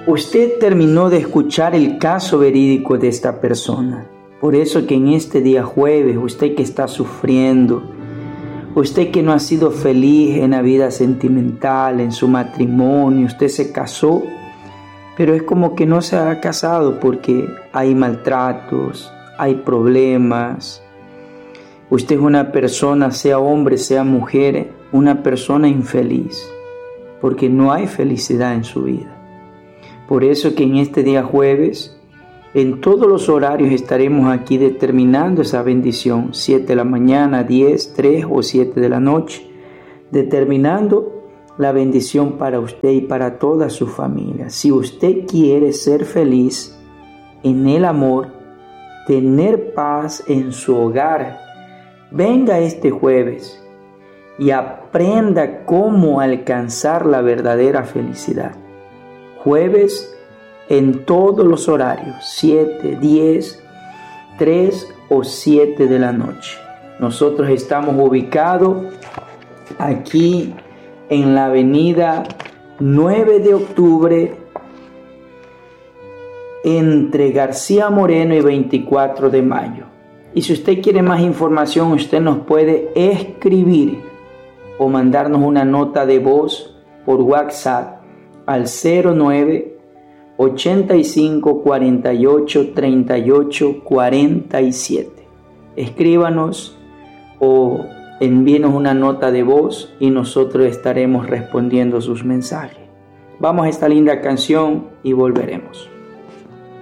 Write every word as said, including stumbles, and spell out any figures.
Usted terminó de escuchar el caso verídico de esta persona. Por eso que en este día jueves, usted que está sufriendo, usted que no ha sido feliz en la vida sentimental, en su matrimonio, usted se casó, pero es como que no se ha casado porque hay maltratos, hay problemas. Usted es una persona, sea hombre, sea mujer, una persona infeliz, porque no hay felicidad en su vida. Por eso que en este día jueves, en todos los horarios estaremos aquí determinando esa bendición, siete de la mañana, diez, tres o siete de la noche, determinando la bendición para usted y para toda su familia. Si usted quiere ser feliz en el amor, tener paz en su hogar, venga este jueves y aprenda cómo alcanzar la verdadera felicidad. Jueves en todos los horarios, siete, diez, tres o siete de la noche. Nosotros estamos ubicados aquí en la avenida nueve de octubre, entre García Moreno y veinticuatro de mayo. Y si usted quiere más información, usted nos puede escribir o mandarnos una nota de voz por WhatsApp al cero nueve, ochenta y cinco, cuarenta y ocho, treinta y ocho, cuarenta y siete. Escríbanos o envíenos una nota de voz y nosotros estaremos respondiendo sus mensajes. Vamos a esta linda canción y volveremos.